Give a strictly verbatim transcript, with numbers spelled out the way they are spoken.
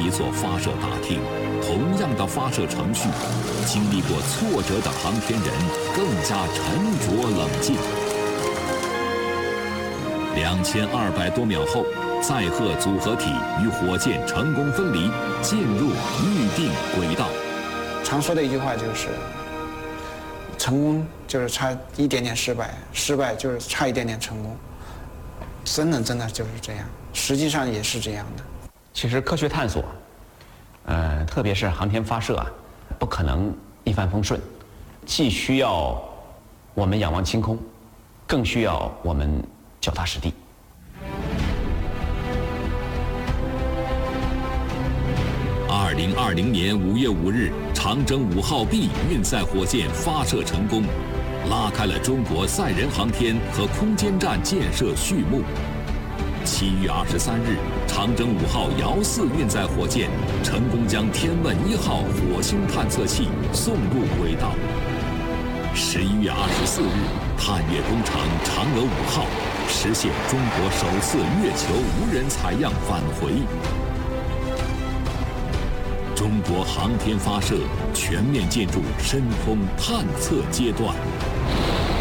一座发射大厅，同样的发射程序，经历过挫折的航天人更加沉着冷静。两千二百多秒后，载荷组合体与火箭成功分离，进入预定轨道。 常说的一句话就是：成功就是差一点点失败，失败就是差一点点成功。真的真的就是这样，实际上也是这样的。 其实科学探索，呃，特别是航天发射啊，不可能一帆风顺，既需要我们仰望星空，更需要我们脚踏实地。 二零二零年五月五日，长征五号 B 运载火箭发射成功，拉开了中国载人航天和空间站建设序幕。七月二十三日，长征五号遥四运载火箭成功将天问一号火星探测器送入轨道。十一月二十四日，探月工程嫦娥五号实现中国首次月球无人采样返回。中国航天发射全面进入深空探测阶段。